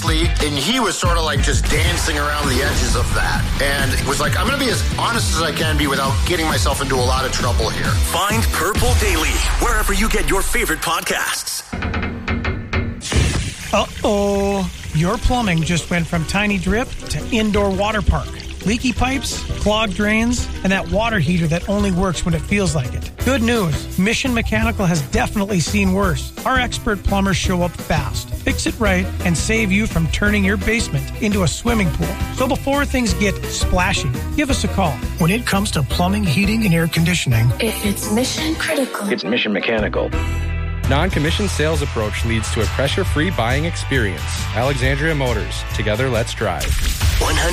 honestly, and he was sort of like just dancing around the edges of that. And it was like, I'm going to be as honest as I can be without getting myself into a lot of trouble here. Find Purple Daily wherever you get your favorite podcasts. Uh-oh. Your plumbing just went from tiny drip to indoor water park. Leaky pipes, clogged drains, and that water heater that only works when it feels like it. Good news. Mission Mechanical has definitely seen worse. Our expert plumbers show up fast, fix it right, and save you from turning your basement into a swimming pool. So before things get splashy, give us a call. When it comes to plumbing, heating, and air conditioning, if it's mission critical, it's Mission Mechanical. Non-commissioned sales approach leads to a pressure-free buying experience. Alexandria Motors. Together, let's drive. 100